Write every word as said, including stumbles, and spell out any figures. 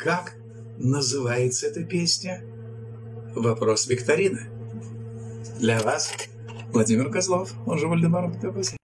как называется эта песня? Вопрос викторины. Для вас Владимир Козлов, он же Вальдемар Матеуси.